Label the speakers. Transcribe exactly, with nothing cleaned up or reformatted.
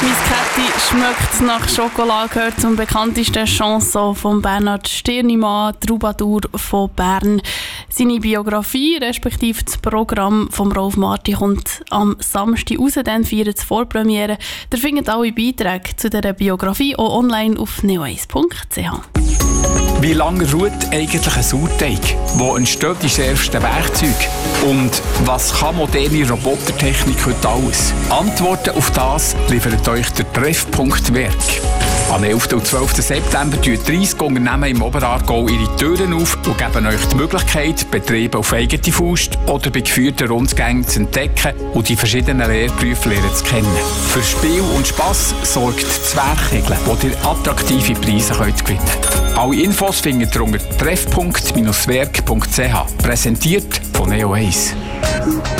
Speaker 1: Miss Käthi schmeckt nach Schokolade, gehört zum bekanntesten Chanson von Bernhard Stirnimann, Troubadour von Bern. Seine Biografie, respektive das Programm von Rolf Marti, kommt am Samstag raus, dann feiert es Vorpremiere. Ihr findet alle Beiträge zu dieser Biografie auch online auf neo eins punkt c h.
Speaker 2: Wie lange ruht eigentlich ein Sauerteig? Wo entstehen die schärfsten Werkzeuge? Und was kann moderne Robotertechnik heute alles? Antworten auf das liefert euch der Treffpunkt Werk. Am elften und zwölften September tun dreißig Unternehmen im Oberaargau ihre Türen auf und geben euch die Möglichkeit, Betriebe auf eigene Faust oder bei geführten Rundgängen zu entdecken und die verschiedenen Lehrberufe lernen zu kennen. Für Spiel und Spass sorgt das Werkhegel, wo ihr attraktive Preise könnt gewinnen könnt. Alle Infos findet ihr unter treff punkt werk punkt c h. Präsentiert von Neo eins.